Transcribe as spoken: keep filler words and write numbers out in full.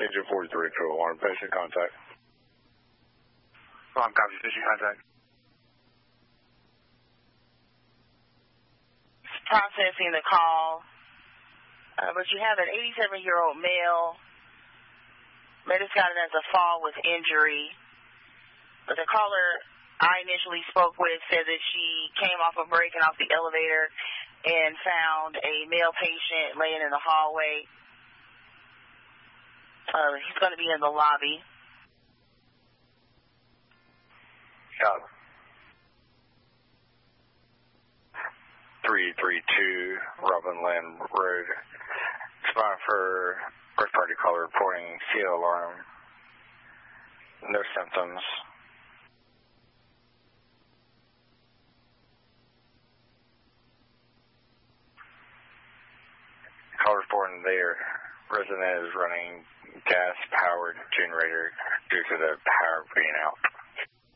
Agent forty-three to alarm patient contact. Alarm copy, patient contact. Processing the call, uh, but you have an eighty-seven-year-old male. Medicine as a fall with injury. But the caller I initially spoke with said that she came off a break and off the elevator and found a male patient laying in the hallway. Uh, he's going to be in the lobby. Got it. three three two Robin Land Road. Spot for first party caller reporting C O alarm. No symptoms. Caller reporting there. Resident is running gas powered generator due to the power being out.